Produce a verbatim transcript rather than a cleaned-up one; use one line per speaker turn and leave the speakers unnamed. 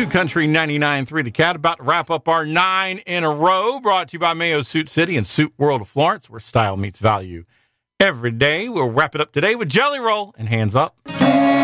Country ninety-nine point three The Cat, about to wrap up our nine in a row, brought to you by Mayo Suit City and Suit World of Florence, where style meets value every day. We'll wrap it up today with Jelly Roll and Hands Up.